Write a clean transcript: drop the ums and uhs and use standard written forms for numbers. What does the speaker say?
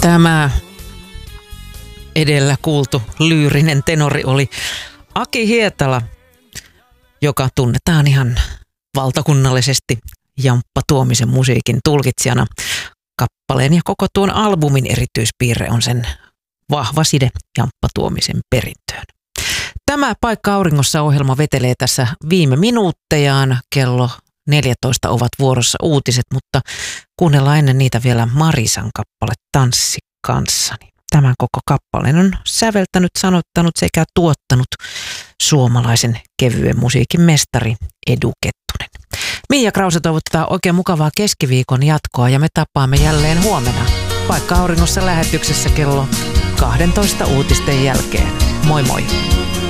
Tämä edellä kuultu lyyrinen tenori oli Aki Hietala, joka tunnetaan ihan valtakunnallisesti Jamppa Tuomisen musiikin tulkitsijana. Kappaleen ja koko tuon albumin erityispiirre on sen vahva side Jamppa Tuomisen perintöön. Tämä Paikka auringossa -ohjelma vetelee tässä viime minuuttejaan. Kello 14 ovat vuorossa uutiset, mutta kuunnellaan ennen niitä vielä Marisan kappale Tanssi kanssani. Tämän koko kappaleen on säveltänyt, sanottanut sekä tuottanut suomalaisen kevyen musiikin mestari Edu Kettunen. Miia Krause toivottaa oikein mukavaa keskiviikon jatkoa ja me tapaamme jälleen huomenna Paikka auringossa -lähetyksessä kello 12 uutisten jälkeen. Moi moi!